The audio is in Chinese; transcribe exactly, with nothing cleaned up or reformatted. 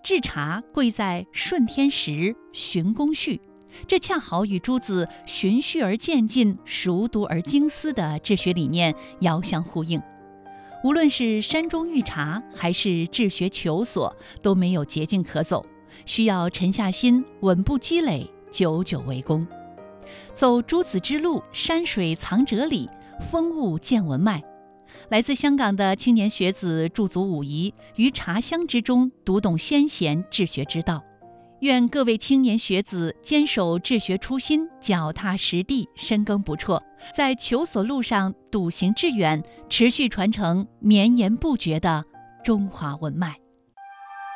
制茶贵在顺天时、循工序，这恰好与朱子循序而渐进、熟读而精思的治学理念遥相呼应。无论是山中遇茶，还是治学求索，都没有捷径可走，需要沉下心，稳步积累，久久为功。走朱子之路，山水藏哲理，风物见文脉。来自香港的青年学子驻足武夷，于茶香之中读懂先贤治学之道。愿各位青年学子坚守治学初心，脚踏实地，深耕不辍，在求索路上笃行致远，持续传承绵延不绝的中华文脉。